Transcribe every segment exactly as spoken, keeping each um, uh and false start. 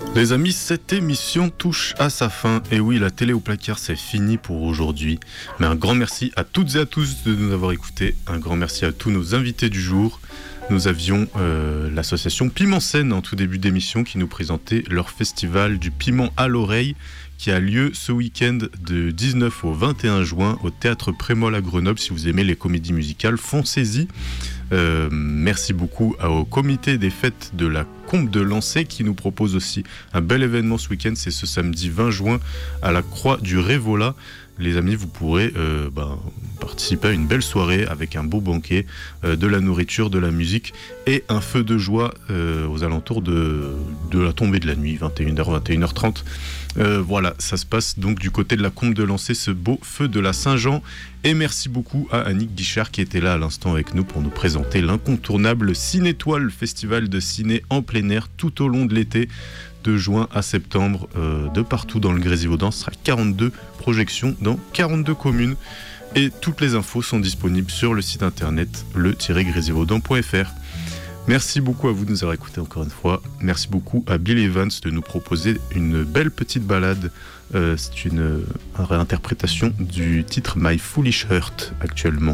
Les amis, cette émission touche à sa fin. Et oui, la télé au placard, c'est fini pour aujourd'hui. Mais un grand merci à toutes et à tous de nous avoir écoutés. Un grand merci à tous nos invités du jour. Nous avions euh, l'association Piment Scène en tout début d'émission qui nous présentait leur festival du piment à l'oreille qui a lieu ce week-end de dix-neuf au vingt et un juin au Théâtre Prémol à Grenoble. Si vous aimez les comédies musicales, foncez-y. Euh, merci beaucoup au comité des fêtes de la Combe de Lancey qui nous propose aussi un bel événement ce week-end. C'est ce samedi vingt juin à la Croix du Révola. Les amis, vous pourrez euh, ben, participer à une belle soirée avec un beau banquet, euh, de la nourriture, de la musique et un feu de joie euh, aux alentours de, de la tombée de la nuit, vingt et une heures, vingt et une heures trente. Euh, voilà, ça se passe donc du côté de la Combe de Lancey, ce beau feu de la Saint-Jean. Et merci beaucoup à Annick Guichard qui était là à l'instant avec nous pour nous présenter l'incontournable Cinétoile, festival de ciné en plein air tout au long de l'été. De juin à septembre, euh, de partout dans le Grésivaudan. Ce sera quarante-deux projections dans quarante-deux communes. Et toutes les infos sont disponibles sur le site internet le tiret grésivaudan point f r. Merci beaucoup à vous de nous avoir écoutés encore une fois. Merci beaucoup à Bill Evans de nous proposer une belle petite balade. Euh, c'est une, une réinterprétation du titre My Foolish Heart actuellement.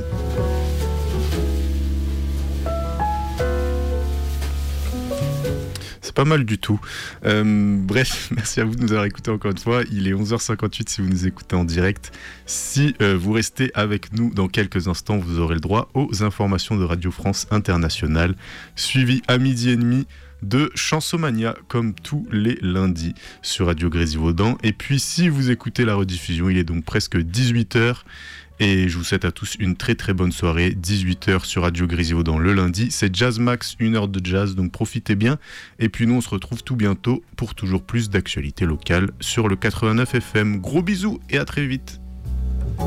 Pas mal du tout. Euh, bref, merci à vous de nous avoir écoutés encore une fois. Il est onze heures cinquante-huit si vous nous écoutez en direct. Si euh, vous restez avec nous dans quelques instants, vous aurez le droit aux informations de Radio France Internationale, suivies à midi et demi de Chansomania, comme tous les lundis sur Radio Grésivaudan. Et puis, si vous écoutez la rediffusion, il est donc presque dix-huit heures. Et je vous souhaite à tous une très très bonne soirée. dix-huit heures sur Radio Grésivaudan le lundi. C'est Jazz Max, une heure de jazz, donc profitez bien. Et puis nous, on se retrouve tout bientôt pour toujours plus d'actualités locales sur le quatre-vingt-neuf F M. Gros bisous et à très vite.